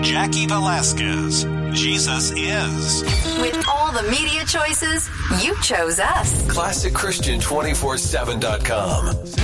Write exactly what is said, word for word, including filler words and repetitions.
Jackie Velasquez. Jesus is. With all the media choices, you chose us. classic christian two four seven dot com.